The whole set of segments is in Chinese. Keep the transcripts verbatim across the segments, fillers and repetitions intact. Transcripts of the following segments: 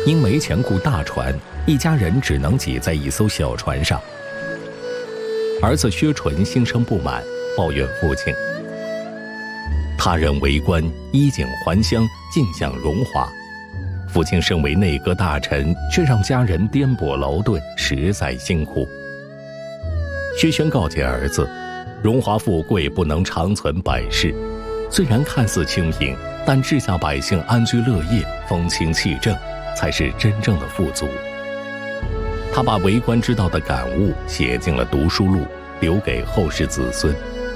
因没钱雇大船，一家人只能挤在一艘小船上。儿子薛纯心生不满，抱怨父亲。他人为官，衣锦还乡，尽享荣华。父亲身为内阁大臣，却让家人颠簸劳顿，实在辛苦。薛轩告诫儿子，荣华富贵不能长存百世，虽然看似清贫，但治下百姓安居乐业，风清气正，才是真正的富足。他把为官之道的感悟写进了读书录，留给后世子孙。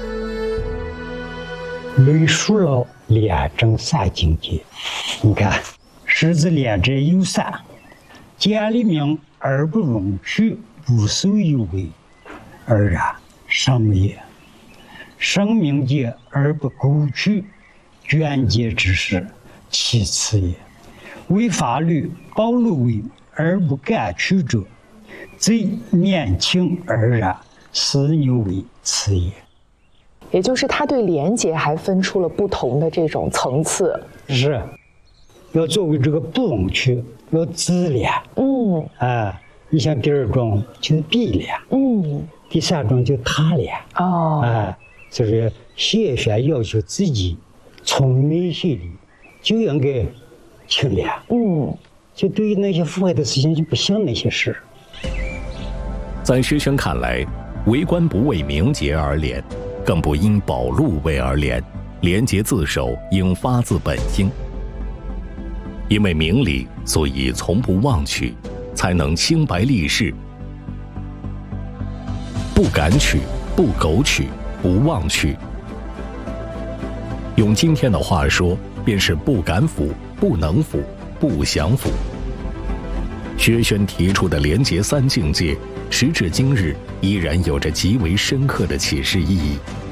累数了廉政三境界，你看，狮子廉者有三：见利名而不容取，不受有为；二啊，生也；生命节而不苟取，捐节之事，其次也；为法律保路为而不敢取者，贼年轻而然，私牛为次也。 也就是他对廉洁还分出了不同的这种层次， 是要作为这个不容取，要自廉。嗯，啊，你像第二种就是必廉，嗯，第三种就他廉。哦，啊，就是谢玄要求自己从内心里就应该清廉。嗯，就对于那些腐败的事情就不想那些事。 在薛轩看来，为官不为名节而廉，更不因保路为而廉，廉洁自守应发自本心。因为明理，所以从不妄取，才能清白立世。不敢取，不苟取，不妄取。用今天的话说，便是不敢腐，不能腐，不想腐。薛轩提出的廉洁三境界，时至今日依然有着极为深刻的启示意义。